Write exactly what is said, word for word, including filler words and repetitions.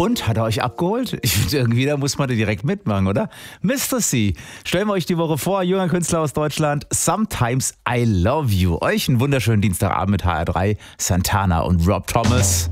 Und, hat er euch abgeholt? Ich finde irgendwie, da muss man da direkt mitmachen, oder? Mister C, stellen wir euch die Woche vor, junger Künstler aus Deutschland, Sometimes I Love You. Euch einen wunderschönen Dienstagabend mit H R drei, Santana und Rob Thomas.